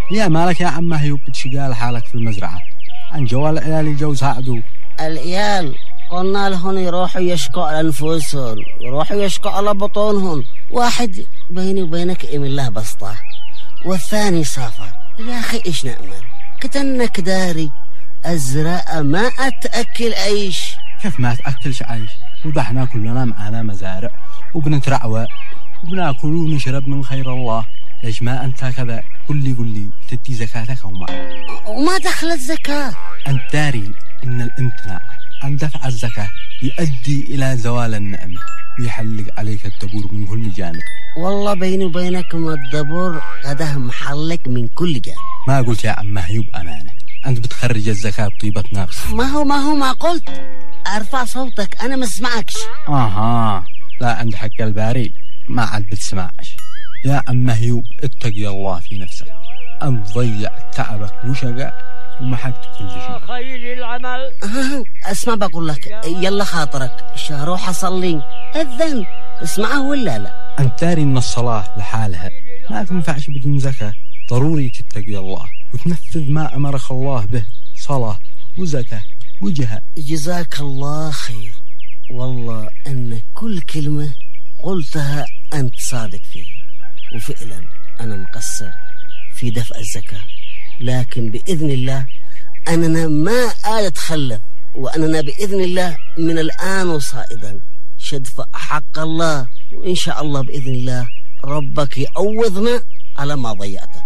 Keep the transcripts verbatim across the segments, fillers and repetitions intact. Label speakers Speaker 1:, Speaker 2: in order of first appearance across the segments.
Speaker 1: يا مالك يا عم هيوب بتشقال حالك في المزرعة عن جوال العيال يجوا ساعدوا
Speaker 2: العيال قلنا لهم يروحوا يشكوا على أنفسهم يروحوا يشكوا على بطونهم. واحد بيني وبينك إيم الله بسطة والثاني سافر. يا أخي إيش نأمل كتنك داري الزراعة ما أتأكل عيش.
Speaker 1: كيف ما تأكلش عيش وضحنا كلنا معانا مزارع وبنترعوى وبناكل ونشرب من خير الله. ليش ما أنت كذا؟ قل لي قل لي تدي زكاتك أو ما
Speaker 2: وما دخلت زكاة؟
Speaker 1: أنت داري إن الامتناع عن دفع الزكاة يؤدي إلى زوال النعمة ويحلق عليك الدبور من كل جانب.
Speaker 2: والله بيني وبينكم الدبور غده محلق من كل جانب.
Speaker 1: ما قلت يا عم هيوب أمانة أنت بتخرج الزكاة بطيبة نفس.
Speaker 2: ما هو ما هو ما قلت أرفع صوتك أنا ما اسمعكش.
Speaker 1: آها لا عند حق الباري ما عاد بتسمعش. يا عم هيوب اتقي الله في نفسك أن تضيع تعبك وشقاء وما حقت كل شيء.
Speaker 3: خير العمل.
Speaker 2: اسمع بقول لك يلا خاطرك روح أصلي الذن اسمعه ولا لا؟
Speaker 1: أنت داري إن الصلاة لحالها ما تنفعش بدون زكاة. ضروري تتقي الله وتنفذ ما أمرك الله به صلاة وزكاة وجهاد.
Speaker 2: جزاك الله خير. والله أن كل كلمة قلتها أنت صادق فيه وفعلا أنا مقصر في دفع الزكاة لكن بإذن الله أننا ما أتخلف وأننا بإذن الله من الآن وصائدا شدفع حق الله وإن شاء الله بإذن الله ربك يعوضنا على ما ضيعته.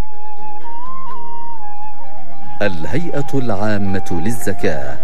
Speaker 4: الهيئة العامة للزكاة.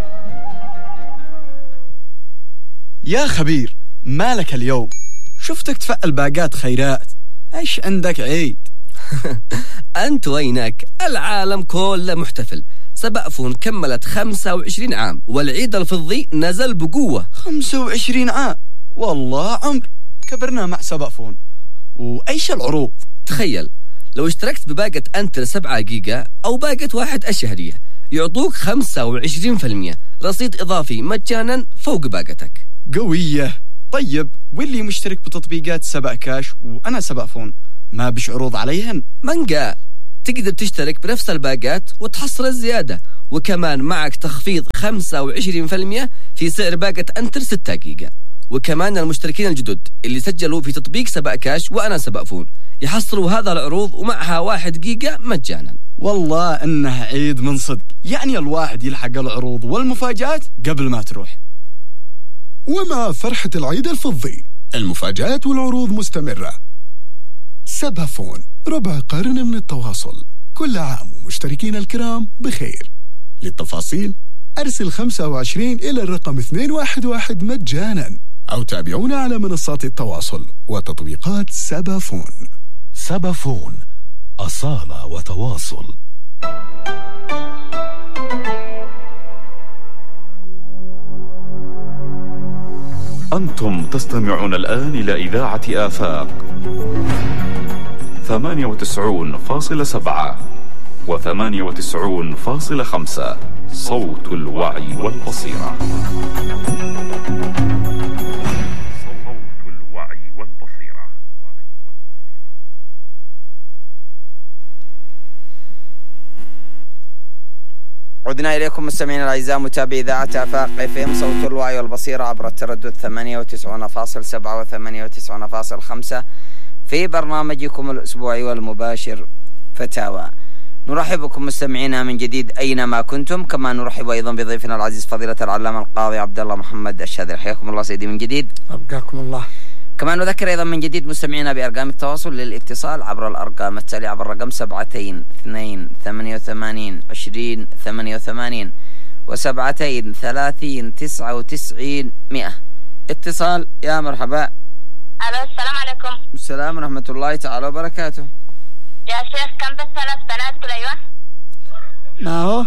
Speaker 5: يا خبير مالك اليوم؟ شفتك تفعل باقات خيرات ايش عندك عيد؟
Speaker 6: أنت وينك؟ العالم كله محتفل. سبأفون كملت خمسة وعشرين عام والعيد الفضي نزل بقوة.
Speaker 5: خمسة وعشرين عام والله عمر كبرنا مع سبأفون. وأيش العروض؟
Speaker 6: تخيل لو اشتركت بباقة أنتر سبعة جيجا أو باقة واحد الشهرية يعطوك خمسة وعشرين بالمئة رصيد إضافي مجانا فوق باقتك.
Speaker 5: قوية. طيب واللي مشترك بتطبيقات سبأ كاش وأنا سبأفون ما بش عروض عليهن؟
Speaker 6: من قال؟ تقدر تشترك بنفس الباقات وتحصل الزيادة وكمان معك تخفيض خمسة وعشرين بالمئة في سعر باقة أنتر ستة جيجا. وكمان المشتركين الجدد اللي سجلوا في تطبيق سبأ كاش وأنا سبأفون يحصلوا هذا العروض ومعها واحد جيجا مجانا.
Speaker 5: والله إنه عيد من صدق يعني الواحد يلحق العروض والمفاجآت قبل ما تروح.
Speaker 7: ومع فرحة العيد الفضي المفاجآت والعروض مستمرة. سبأفون ربع قرن من التواصل كل عام ومشتركين الكرام بخير. للتفاصيل أرسل خمسة وعشرين إلى الرقم اثنين واحد واحد مجانا أو تابعونا على منصات التواصل وتطبيقات سبأفون.
Speaker 8: سبأفون أصالة وتواصل.
Speaker 9: أنتم تستمعون الآن إلى إذاعة آفاق ثمانية وتسعون فاصلة سبعة وثمانية وتسعون فاصلة خمسة صوت الوعي والبصيرة. صوت الوعي والبصيرة.
Speaker 10: عدنا إليكم مستمعينا الأعزاء متابعي إذاعة آفاق اف ام صوت الوعي والبصيرة عبر التردد ثمانية وتسعون فاصلة سبعة وثمانية وتسعون فاصلة خمسة في برنامجكم الأسبوعي والمباشر فتاوى. نرحب بكم مستمعينا من جديد أينما كنتم. كما نرحب أيضا بضيفنا العزيز فضيلة العلامة القاضي عبد الله محمد الشاذلي. حياكم الله سيدي من جديد.
Speaker 2: أبقاكم الله.
Speaker 10: كما نذكر أيضا من جديد مستمعينا بأرقام التواصل للاتصال عبر الأرقام التالية عبر الرقم سبعتين اثنين ثمانية وثمانين عشرين ثمانية وثمانين وسبعتين ثلاثين تسعة وتسعين مئة. اتصال. يا مرحبا.
Speaker 11: ألو السلام عليكم.
Speaker 10: السلام ورحمة الله تعالى وبركاته.
Speaker 11: يا شيخ كم بس ثلاث بنات كل أيوة؟
Speaker 2: ما هو؟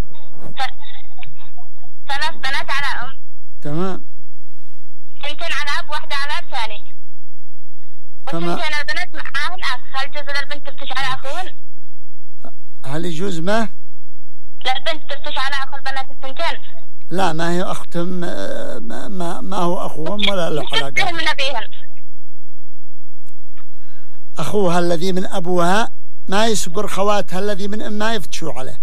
Speaker 11: ثلاث بنات على أم.
Speaker 2: تمام.
Speaker 11: اثنتين على أب واحدة على أب ثاني. واثنتين البنات معاهن أخ. هل يجوز للبنت تفتش على أخوهن؟
Speaker 2: هل يجوز ما؟
Speaker 11: لا البنت تفتش على أخو البنات الثنتين.
Speaker 2: لا ما هي أختهم ما, ما, ما هو أخوهم ولا له علاقة.
Speaker 11: من أبيهن.
Speaker 2: أخوها الذي من أبوها
Speaker 3: ما يصبر خواتها الذي من أم ما يفتشوا عليه.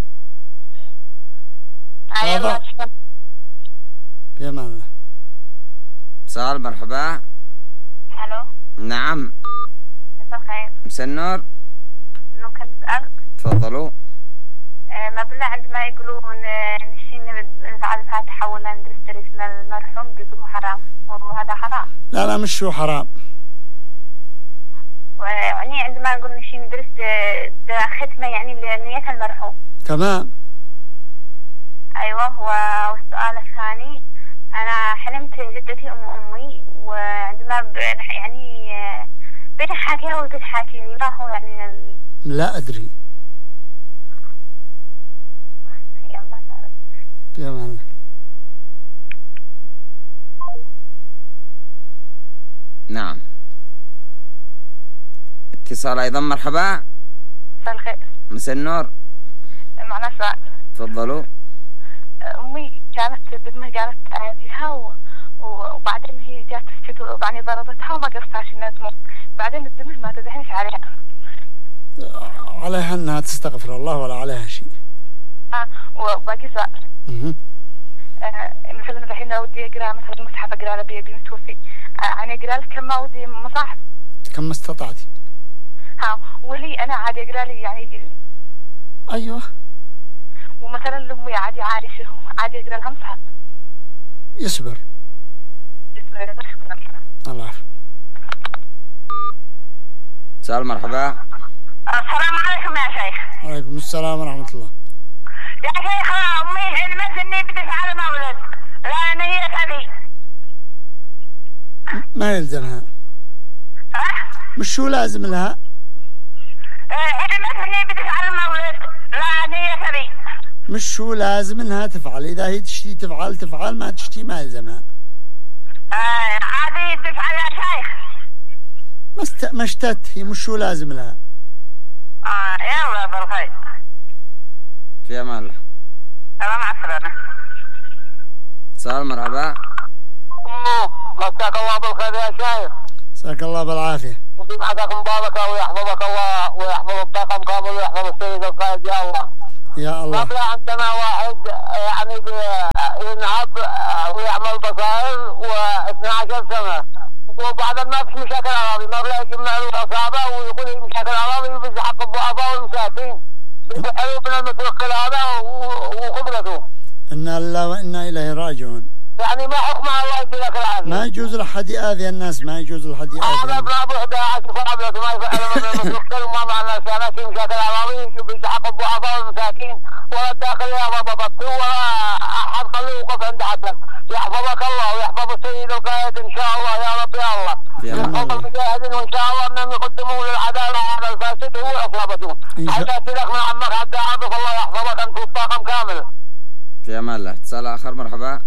Speaker 11: أيوة.
Speaker 3: بأمان الله.
Speaker 10: اتصال. مرحبا.
Speaker 11: الو.
Speaker 10: نعم.
Speaker 11: مساء الخير.
Speaker 10: مساء النور.
Speaker 11: ممكن نسأل؟
Speaker 10: تفضلوا.
Speaker 11: آه ما بالله عندما يقولون نشين نفعل الفاتحة ولا ندرس تاريخ المرحوم بيقولوا حرام، وهذا حرام.
Speaker 3: لا لا مش هو حرام.
Speaker 11: يعني عندما نقول نشين ندرس ده ختمة يعني لنية المرحوم.
Speaker 3: تمام.
Speaker 11: أيوة. والسؤال الثاني، أنا حلمت جدتي أم أمي، وعندما يعني بتحكيها وبتحكيني، ما هو يعني ال...
Speaker 3: لا أدري.
Speaker 11: يلا
Speaker 3: بأمان الله.
Speaker 10: نعم. اتصال أيضا. مرحبا.
Speaker 11: مساء الخير.
Speaker 10: مساء النور.
Speaker 11: معنا سؤال.
Speaker 10: تفضلوا.
Speaker 11: أمي كانت بدمها قالت أذيها و... وبعدين هي جات تسكت وبعدين ضربتها وما قصتهاش إنها تموت، بعدين الدمه ما تزحنش عليها.
Speaker 3: عليها أنها تستغفر الله ولا عليها شيء.
Speaker 11: آه وباقي سؤال.
Speaker 3: اها.
Speaker 11: آه مثلا الحين ودي أقرأ مثلا مصحف أقرأ لبيبي متوفي، آه أنا أقرأ لك كم ودي مصاحف.
Speaker 3: كم ما استطعتي.
Speaker 11: ها ولي أنا عادي أقرأ لي يعني.
Speaker 3: أيوه.
Speaker 11: ومثلا لأمي عادي عايشة عادي أقرأ لها مصحف.
Speaker 3: يصبر.
Speaker 11: يصبر. شكرا.
Speaker 3: الله يعافيك.
Speaker 10: سؤال. مرحبا.
Speaker 11: السلام عليكم يا شيخ.
Speaker 3: وعليكم السلام ورحمة الله.
Speaker 11: يا شيخ أمي علمت إني بدي على مولد، لا هي تبي.
Speaker 3: ما يلزمها.
Speaker 11: ها؟
Speaker 3: مش شو لازم لها؟
Speaker 11: علمت إني بدي على مولد، لا هي تبي.
Speaker 3: مش شو لازم إنها تفعل، إذا هي تشتي تفعل تفعل، ما تشتي ما يلزمها.
Speaker 11: آه عادي تفعل يا شيخ.
Speaker 3: ما است ما اشتت هي، مش شو لازم لها.
Speaker 11: آه يلا بالخير.
Speaker 10: في أمان الله.
Speaker 11: سلام مع السلامة.
Speaker 10: اتصال. مرحبا.
Speaker 12: مساك الله بالخير يا شيخ.
Speaker 3: مساك الله بالعافية.
Speaker 12: ويبعثك مباركة ويحفظك الله ويحفظ الطاقم كامل ويحفظ السيد القائد يا الله.
Speaker 3: يا الله.
Speaker 12: قبل عندنا واحد يعني ينهب ويعمل بصائر واثني عشر سنة، وبعد ما فيش مشاكل أراضي ما بلا يجمع له العصابة ويقول مشاكل أراضي ويفز حق الضعفاء والمساكين. بيحلوا من المتوكل هذا وخبرته.
Speaker 3: إنا لله وإنا إليه راجعون.
Speaker 12: يعني ما حكم الله يجي لك العافية.
Speaker 3: ما يجوز لحد يأذي الناس، ما يجوز لحد يأذي.
Speaker 12: هذا ابن أبو إحدى عشر فعبلة ما يفعل من المتوكل وما مع الناس أنا في مشاكل أراضي يفز حق الضعفاء والمساكين، ولا الداخل يا بابا بطي ولا أحد خليه يوقف عند حدك. يحفظك الله ويحفظ السيد القائد إن شاء الله يا رب يا الله. يحفظ المجاهدين وإن شاء الله أنهم يقدموا للعدالة على الفاسد هو عصابته. حتى لك من عمك حتى عاطف الله يحفظك أنت والطاقم كامل.
Speaker 10: في أمان الله. اتصال آخر. مرحبا.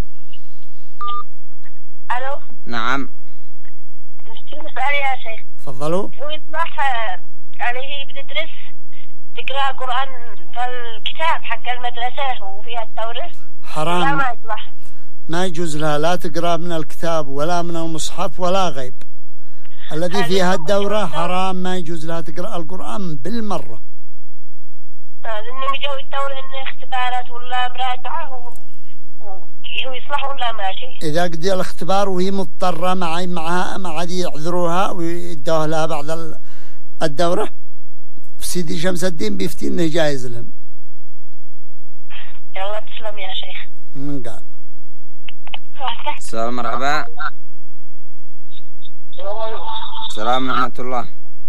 Speaker 11: ألو.
Speaker 10: نعم.
Speaker 11: نشتري سؤال يا شيخ.
Speaker 3: تفضلوا.
Speaker 11: هو يصبح عليه بندرس تقرأ قرآن في الكتاب حق المدرسة وفيها التورث.
Speaker 3: حرام.
Speaker 11: لا ما يصبح.
Speaker 3: ما يجوز لها لا تقرأ من الكتاب ولا من المصحف ولا غيب. الذي فيها الدورة حرام، ما يجوز لها تقرأ القرآن بالمرة.
Speaker 11: لأنه يجوا يدور إن اختبارات ولا مراجعة هو يصلح ولا ماشي. إذا
Speaker 3: قد الاختبار وهي مضطرة معي معها ما عاد يعذروها ويدوها لها بعد الدورة، في سيدي شمس الدين بيفتي إنه جايز لهم.
Speaker 11: يلا تسلم يا شيخ.
Speaker 3: من قال.
Speaker 10: السلام. مرحبا. السلام ورحمة الله.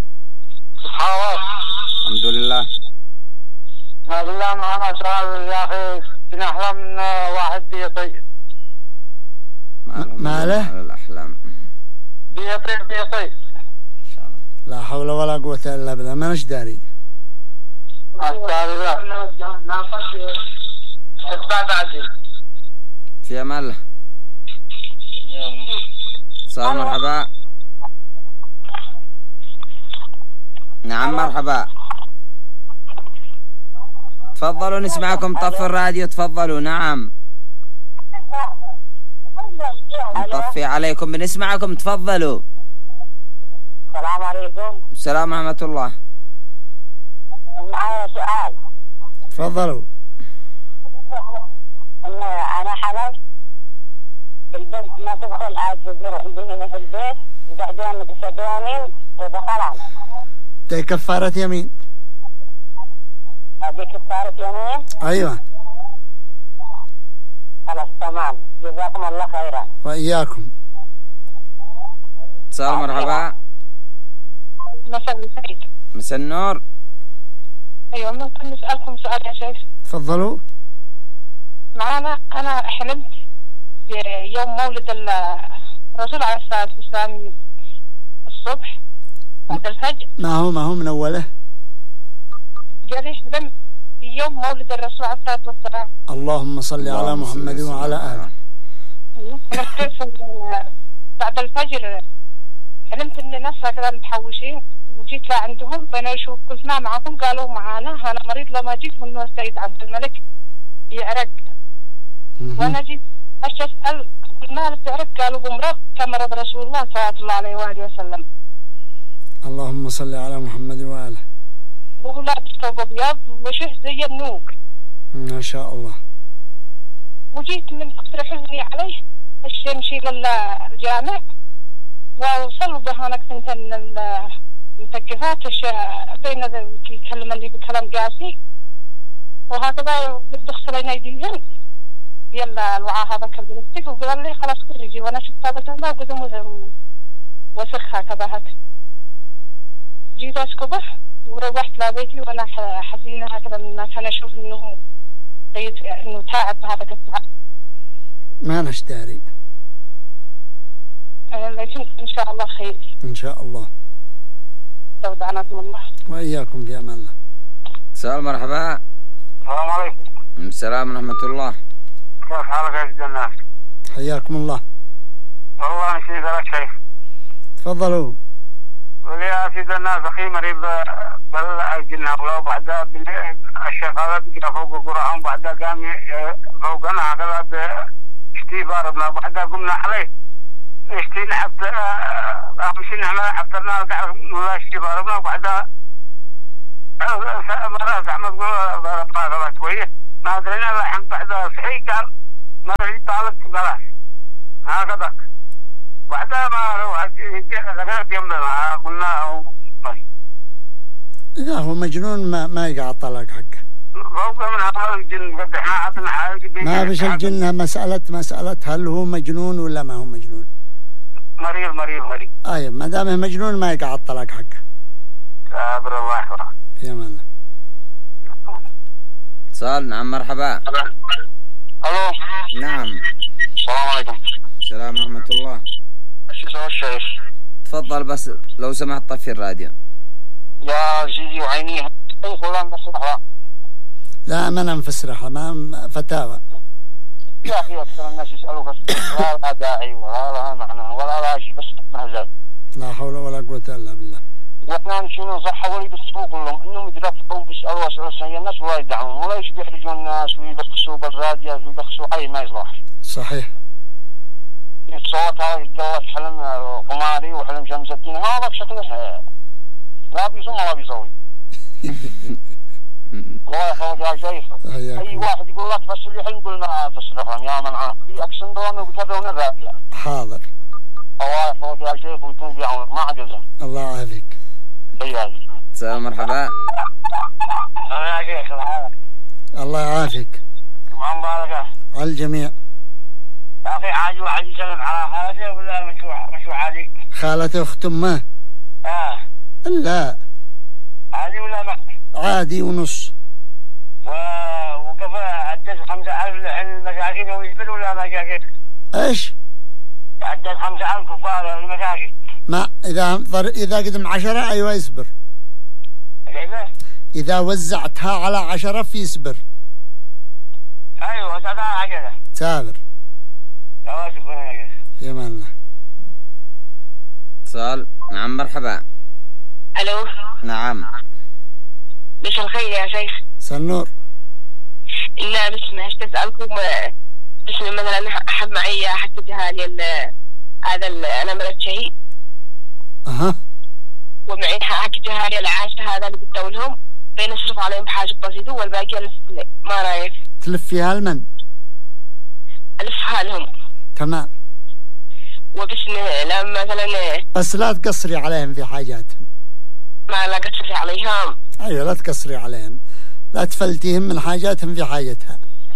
Speaker 10: الحمد لله.
Speaker 12: بالله معنا سؤال يا أخي، نحلم من واحد بيطي.
Speaker 3: ما له؟
Speaker 10: على الأحلام.
Speaker 12: بيطي بيطي.
Speaker 10: إن شاء الله.
Speaker 3: لا حول ولا قوة إلا بالله، ما نش داري.
Speaker 10: في أمان الله. السلام. مرحبا. نعم. مرحبا. تفضلوا نسمعكم. طفوا الراديو. تفضلوا. نعم. نطفي عليكم بنسمعكم. تفضلوا.
Speaker 11: السلام عليكم.
Speaker 10: السلام ورحمة الله.
Speaker 12: معايا سؤال.
Speaker 3: تفضلوا.
Speaker 12: أنا حلفت البنت ما تدخل عاد بهنا في البيت وبعدين قصدوني ودخلت.
Speaker 3: دي كفارة يمين.
Speaker 12: هذه كفارة يمين؟
Speaker 3: أيوة.
Speaker 12: خلاص تمام، جزاكم الله خيرا.
Speaker 3: وإياكم.
Speaker 10: اتصال مرحبا.
Speaker 11: مساء الخير.
Speaker 10: مساء النور.
Speaker 11: ايوه ممكن نسألكم سؤال يا شيخ؟
Speaker 3: تفضلوا.
Speaker 11: معانا انا حلمت يوم مولد الرسول عليه الصلاة والسلام الصبح بعد الفجر.
Speaker 3: ما هو ما هو من أوله.
Speaker 11: جالي حلم يوم مولد الرسول عليه الصلاة والسلام.
Speaker 3: اللهم صل على محمد وعلى آله.
Speaker 11: بعد الفجر حلمت ان ناس هكذا متحوشين وجيت لا عندهم فانا اشوف قلت ما معكم قالوا معانا انا مريض لما جيت انه السيد عبد الملك يعرق وانا جيت ايش اسال قلت ما بتعرق قالوا بمرض كمرض رسول الله صلى الله عليه واله وسلم.
Speaker 3: اللهم صل على محمد وآله.
Speaker 11: وهو لابس ثوب ابيض وشه زي النوق
Speaker 3: ما شاء الله.
Speaker 11: وجيت من كثر حزني عليه امشي للجامع ووصلوا بهانك سنتين المتكفات بين يكلم اللي بكلام قاسي وهكذا بدي اغسل يديهم يلا الوعاء هذا كبدلتك وقال لي خلاص خرجي وانا شفت هذا ما قدم وسخ هكذا هك. جيت اسكبه وروحت لبيتي وانا حزينه هكذا من كان اشوف انه انه تعب هذا الساعه.
Speaker 3: ما نشتري.
Speaker 11: لكن ان شاء الله خير.
Speaker 3: ان شاء الله.
Speaker 11: استودعناكم الله.
Speaker 3: واياكم في امان الله.
Speaker 10: سؤال مرحبا.
Speaker 12: السلام عليكم.
Speaker 10: السلام ورحمة الله.
Speaker 12: كيف حالك يا سيد الناس؟
Speaker 3: حياكم الله.
Speaker 12: والله نشيد لك شيء.
Speaker 3: تفضلوا.
Speaker 12: ولي يا سيد الناس اخي مريض بالجنة ولو بعدها الشيخ هذا بقى فوق قرعهم بعدها قام فوقنا هكذا باشتي باربنا بعدها قمنا عليه اشتينا حتى مشينا على حتى لا اشتي باربنا وبعدها مرات احمد ضربنا غلط شويه ما ادرينا الا الحين بعدها صحيح قال ما اريد طالب خلاص هكذا بعدها ما لقيت يمنا قلنا مريض.
Speaker 3: لا هو مجنون ما ما يقع الطلاق حقه.
Speaker 12: فوق من هذا الجن قد احنا عطنا حاجه
Speaker 3: ما فيش الجن مسألة مسألة هل هو مجنون ولا ما هو مجنون.
Speaker 12: مريض مريض مريض.
Speaker 3: ايوه ما دامه مجنون ما يقع الطلاق حقه.
Speaker 12: صابر الله يحفظه.
Speaker 3: في امان الله.
Speaker 10: اتصال. نعم مرحبا.
Speaker 12: الو.
Speaker 10: نعم.
Speaker 12: السلام عليكم.
Speaker 10: السلام ورحمة الله.
Speaker 12: ايش يسوي الشيخ؟
Speaker 10: تفضل بس لو سمحت طفي الراديو.
Speaker 12: يا سيدي وعينيه اي فلان بس
Speaker 3: لا ما ننفسرها ما فتاوى.
Speaker 12: يا اخي اكثر الناس يسالوك لا لا داعي ولا لها معنى ولا لا شيء بس مهزل.
Speaker 3: لا حول ولا قوة الا بالله.
Speaker 12: واثنين شنو صح وليد السوق كلهم انهم يترفقوا بيسالوا اسئله الناس ولا يدعمون ولا يشبه يحرجون الناس ويدخسوا بالراديو ويدخسوا اي ما يصلح.
Speaker 3: صحيح.
Speaker 12: الصوت هذا يتجلط حلم قماري وحلم شمس الدين هذا بشكله لا بيصوم ولا بيسوي. الله يحفظك يا شيخ. اي واحد يقول لك فسر لي حلم يقول ما افسرهم يا من عارف بيأكسندون وبيكررون الراديو.
Speaker 3: حاضر.
Speaker 12: الله يحفظك يا شيخ ويكون في عونك ما عجزهم.
Speaker 3: الله يعافيك.
Speaker 12: طيب.
Speaker 10: السلام مرحبا.
Speaker 12: يا شيخ الحالك.
Speaker 3: الله يعافيك.
Speaker 12: ما مباركة.
Speaker 3: على الجميع.
Speaker 12: يا اخي عادي واحد يسلم على خالته ولا مشروع مشروع عادي؟
Speaker 3: خالته اخت امه؟
Speaker 12: اه.
Speaker 3: لا.
Speaker 12: عادي ولا ما؟
Speaker 3: عادي ونص.
Speaker 12: و... وكفى عدد خمسة ألف للمساكين ويجبر ولا مساكين؟
Speaker 3: ايش؟
Speaker 12: عدد خمسة ألف كفار للمساكين.
Speaker 3: ما إذا ضر... إذا قدم عشرة أيوة يصبر.
Speaker 12: كيف؟
Speaker 3: إذا وزعتها على عشرة في يصبر.
Speaker 12: أيوة وزعتها على عشرة.
Speaker 3: سابر.
Speaker 12: يا شكرا يا شيخ.
Speaker 3: في أمان الله.
Speaker 10: اتصال. نعم مرحبا.
Speaker 11: الو.
Speaker 10: نعم.
Speaker 11: مساء الخير يا شيخ.
Speaker 3: مساء النور.
Speaker 11: لا بس ما تسألكم بس مثلا أحب معي حتى جهالي هذا أنا مرت شيء.
Speaker 3: أها.
Speaker 11: ومعي حق جهالي العاشة هذا اللي بتقولهم بين أصرف عليهم بحاجة بسيطة والباقي ألف لي. ما رأيك؟
Speaker 3: تلفيها لمن؟
Speaker 11: ألفها لهم.
Speaker 3: تمام.
Speaker 11: وبس لما مثلا
Speaker 3: بس لا تقصري عليهم في حاجاتهم.
Speaker 11: ما لا قصري عليهم.
Speaker 3: أيوة لا تقصري عليهم، لا تفلتيهم من حاجاتهم في حاجتها.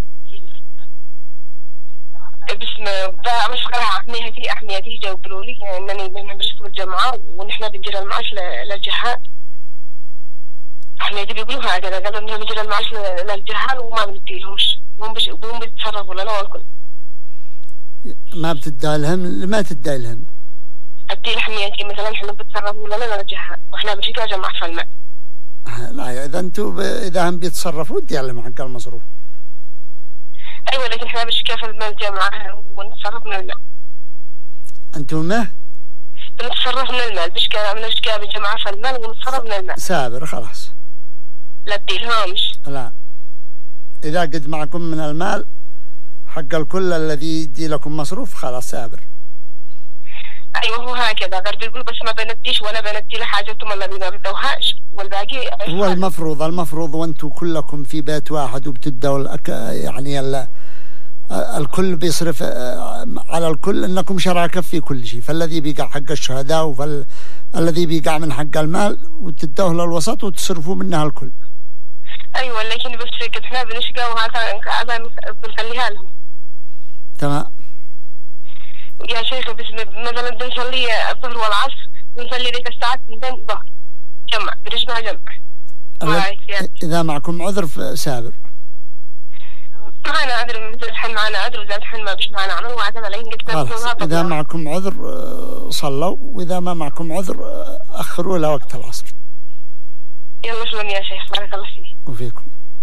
Speaker 11: بس ما مش فقرها أحميتي أحميتي جو قالوا لي إنني بندرس في الجامعة ونحن بنجري المعاش للجهات. أحميتي بيقولوا هكذا، قالوا إننا بنجري المعاش للجهات وما بنديلهمش، هم بش هم بيتصرفوا لنا والكل.
Speaker 3: ما بتدالهم، ما تدالهم.
Speaker 11: أدي حميتي مثلا إحنا بيتصرفوا لنا للجهات وإحنا بنجي جماعة في الماء.
Speaker 3: لا إذا أنتوا ب... إذا هم بيتصرفوا ادي لهم حق المصروف.
Speaker 11: أيوة لكن إحنا بنشكي في المال جماعة ونتصرف من المال.
Speaker 3: أنتوا ما؟
Speaker 11: بنتصرف من المال، بنشكي بنشكي بالجماعة في المال ونتصرف من المال.
Speaker 3: سابر خلاص.
Speaker 11: لا تديلهمش.
Speaker 3: لا. إذا قد معكم من المال حق الكل الذي يدي لكم مصروف خلاص سابر.
Speaker 11: أيوة هو هكذا، غير بيقول بس ما بنديش ولا بندي لحاجتهم الذي ما بدوهاش والباقي.
Speaker 3: هو المفروض المفروض وانتم كلكم في بيت واحد وبتدوا الأك... يعني ال... الكل بيصرف على الكل، انكم شراكه في كل شيء، فالذي بيقع حق الشهداء والذي بيقع من حق المال وتدوه للوسط وتصرفوا منها الكل.
Speaker 11: ايوه لكن بس قد احنا بنشقى وهذا هذا بنخليها لهم.
Speaker 3: تمام
Speaker 11: يا شيخ. بس مثلا بنصلي الظهر والعصر بنصلي ذيك الساعات اثنتين الظهر جمع بنجمع جمع.
Speaker 3: اذا معكم عذر سابر.
Speaker 11: معنا عذر مثل الحين معنا عذر وإذا الحين ما بيش معنا عذر وهكذا لين قلت
Speaker 3: إذا معكم عذر صلوا وإذا ما معكم عذر أخروا إلى وقت العصر.
Speaker 11: يلا شلون يا شيخ بارك الله فيك.
Speaker 3: وفيكم.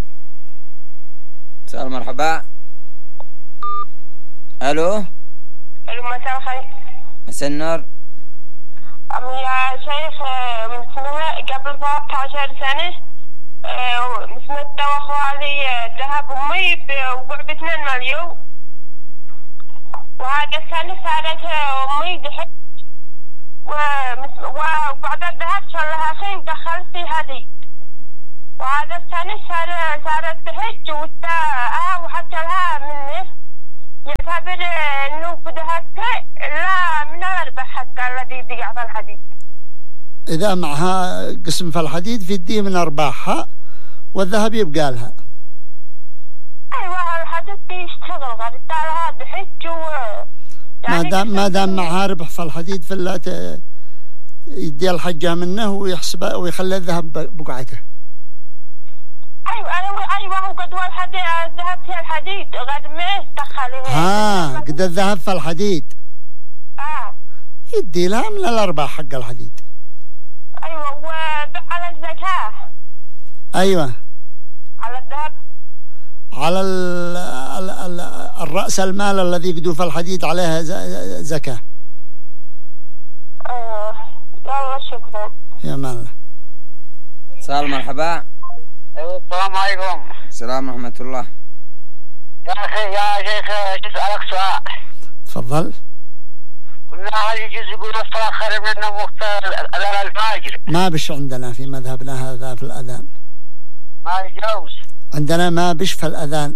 Speaker 10: سلام مرحبا. ألو.
Speaker 11: ألو مساء الخير.
Speaker 10: مساء النور.
Speaker 11: يا شيخ من سنة قبل ثلاثة عشر سنة نسمت واخوالي ذهب امي بوقع باثنين مليون، وهذا السنة صارت امي دحت وبعد الذهب صار لها خين دخلت في هدي، وهذا السنة صار صارت دحت وتاها وحتى لها منه يعتبر انه بدهتها لا من الارباح حتى الذي بيقع في الحديد.
Speaker 3: إذا معها قسم في الحديد في الديه من أرباحها والذهب يبقى لها.
Speaker 11: أيوة الحديد بيشتغل غير لها بحج و
Speaker 3: ما دام ما دام معها ربح في الحديد فلا ت... يدي الحجة منه ويحسبها ويخلي الذهب بقعته.
Speaker 11: أيوة أيوة وقد والحديد الذهب في الحديد غير ما يدخله.
Speaker 3: ها قد الذهب في الحديد.
Speaker 11: آه.
Speaker 3: يدي لها من الأرباح حق الحديد.
Speaker 11: أيوة وعلى الزكاة.
Speaker 3: أيوة.
Speaker 11: على الذهب.
Speaker 3: على ال ال ال الرأس المال الذي يقدو في الحديد عليها زكاة.
Speaker 11: آه يلا شكرا.
Speaker 3: يا مال.
Speaker 10: سلام مرحبا.
Speaker 12: السلام عليكم.
Speaker 10: السلام ورحمة الله.
Speaker 12: يا أخي يا شيخ أسألك سؤال.
Speaker 3: تفضل.
Speaker 12: قلنا هل يجوز يقول الصلاة خير من النوم وقت الأذان الفجر؟
Speaker 3: ما بش عندنا في مذهبنا هذا في الأذان.
Speaker 12: ما يجوز.
Speaker 3: عندنا ما بش في الأذان.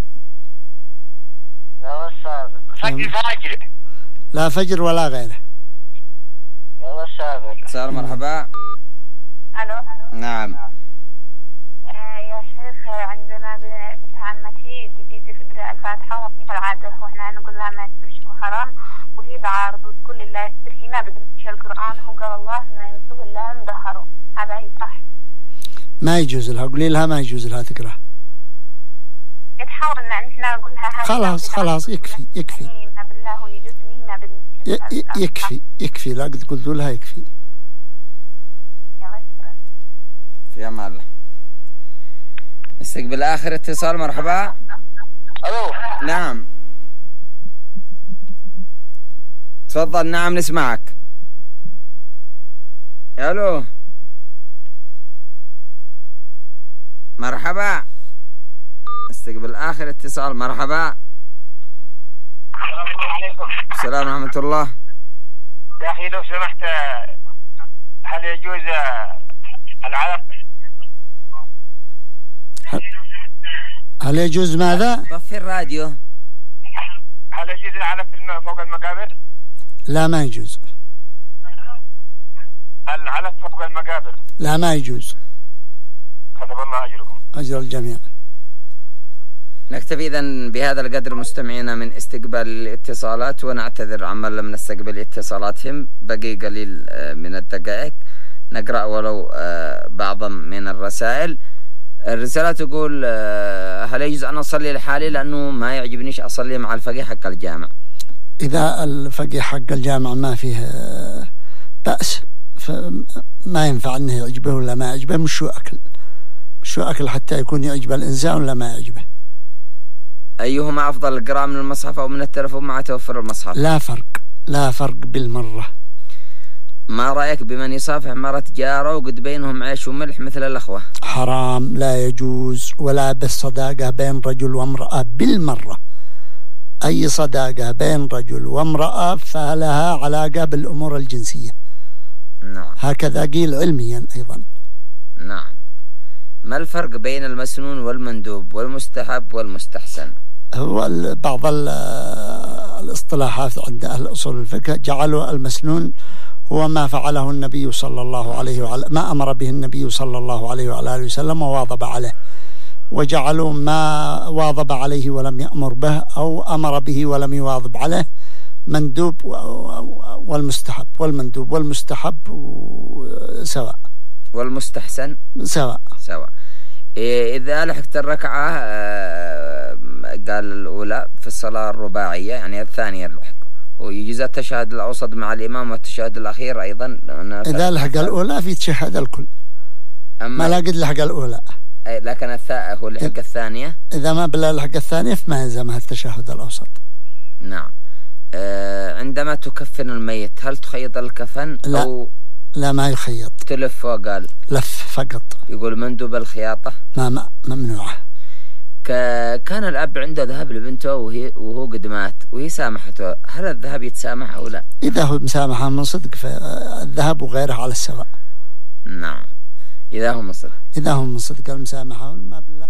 Speaker 12: يا أستاذ. فجر فجر.
Speaker 3: لا فجر ولا غيره.
Speaker 12: يا أستاذ.
Speaker 10: سلام مرحبا.
Speaker 11: ألو.
Speaker 10: نعم.
Speaker 11: آه يا شيخ عندنا بنت عمتي جديد تقرأ الفاتحة وفيها العادة واحنا نقول لها ما يصيرش حرام وهي بعارض وتقول الله يستر هي ما بدرتش القرآن هو قال الله ما ينسوه إلا مدهروا. هذا يصح.
Speaker 3: ما يجوز لها، قولي لها ما يجوز لها تقرأ.
Speaker 11: تحاول ان احنا نقول لها
Speaker 3: خلاص خلاص يكفي يكفي.
Speaker 11: ما بالله ويجوزني ما بالله.
Speaker 3: يكفي يكفي لا قد قلت لها يكفي.
Speaker 11: يلا شكرا.
Speaker 10: في امان الله. نستقبل آخر اتصال. مرحبا.
Speaker 12: ألو.
Speaker 10: نعم تفضل. نعم نسمعك. ألو. مرحبا. نستقبل آخر اتصال. مرحبا.
Speaker 12: السلام عليكم.
Speaker 10: السلام ورحمة الله.
Speaker 12: يا أخي لو سمحت هل يجوز العلف
Speaker 3: هل يجوز ماذا؟
Speaker 10: طفي الراديو.
Speaker 12: هل يجوز العلف فوق المقابر؟
Speaker 3: لا ما يجوز.
Speaker 12: العلف فوق المقابر؟
Speaker 3: لا ما يجوز.
Speaker 12: كتب الله أجركم.
Speaker 3: أجر الجميع.
Speaker 10: نكتفي إذن بهذا القدر مستمعينا من استقبال الاتصالات، ونعتذر عمن لم نستقبل اتصالاتهم. بقي قليل من الدقائق نقرأ ولو بعضا من الرسائل. الرسالة تقول هل يجوز أن أصلي لحالي لأنه ما يعجبنيش أصلي مع الفقيه حق الجامع؟
Speaker 3: إذا الفقيه حق الجامع ما فيه بأس فما ينفع أنه يعجبه ولا ما يعجبه. مش شو أكل مش شو أكل حتى يكون يعجب الإنسان ولا ما يعجبه.
Speaker 10: أيهما أفضل، القراءة من المصحف أو من التلفون مع توفر المصحف؟
Speaker 3: لا فرق لا فرق بالمرة.
Speaker 10: ما رأيك بمن يصافح مرة جاره وقد بينهم عيش وملح مثل الأخوة؟
Speaker 3: حرام، لا يجوز. ولا بالصداقة بين رجل وامرأة بالمرة. أي صداقة بين رجل وامرأة فلها علاقة بالأمور الجنسية.
Speaker 10: نعم.
Speaker 3: هكذا قيل علميا أيضا.
Speaker 10: نعم. ما الفرق بين المسنون والمندوب والمستحب والمستحسن؟
Speaker 3: هو بعض الاصطلاحات عند أهل أصول الفقه جعلوا المسنون هو ما فعله النبي صلى الله عليه وعلى ما أمر به النبي صلى الله عليه وعلى آله وسلم وواظب عليه، وجعلوا ما واظب عليه ولم يأمر به أو أمر به ولم يواظب عليه مندوب والمستحب. والمندوب والمستحب سواء.
Speaker 10: والمستحسن
Speaker 3: سواء
Speaker 10: سواء. إذا لحقت الركعة قال الأولى في الصلاة الرباعية يعني الثانية لحق، ويجوز التشهد الأوسط مع الإمام والتشهد الأخير أيضا.
Speaker 3: إذا لحق الأولى في تشهد الكل. ما لا قد لحق الأولى
Speaker 10: لكن الثاء هو لحق الثانية.
Speaker 3: إذا ما بلا لحق الثانية فما يلزمها التشهد الأوسط.
Speaker 10: نعم. أه عندما تكفن الميت هل تخيط الكفن
Speaker 3: لا
Speaker 10: أو
Speaker 3: لا ما يخيط،
Speaker 10: تلف وقال
Speaker 3: لف فقط.
Speaker 10: يقول مندوب الخياطة
Speaker 3: ما, ما ممنوعة.
Speaker 10: كان الأب عنده ذهب لبنته وهي وهو قد مات وهي سامحته، هل الذهب يتسامح أو لا؟
Speaker 3: إذا هو مسامحة من صدق فالذهب وغيره على السواء.
Speaker 10: نعم. إذا هو من صدق إذا
Speaker 3: هو من صدق المسامحة.